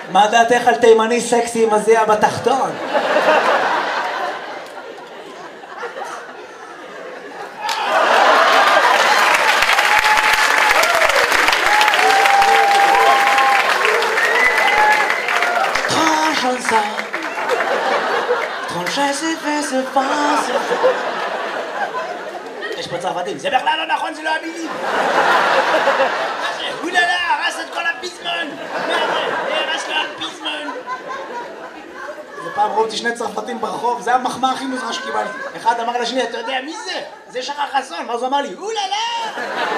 מה דעתך על תימני סקסי עם הזיע בתחתון? יש פה צרפתים, זה בכלל לא נכון, זה לא המילים. מה זה? הוללה, הרס את כל הפיזמון. מה זה? הרס לו הפיזמון. זה פעם ראיתי שני צרפתים ברחוב, זה המחמאה הכי מוזרה שקיבלתי. אחד אמר לשני, אתה יודע מי זה? זה שחר חסון, ואז הוא אמר לי, הוללה!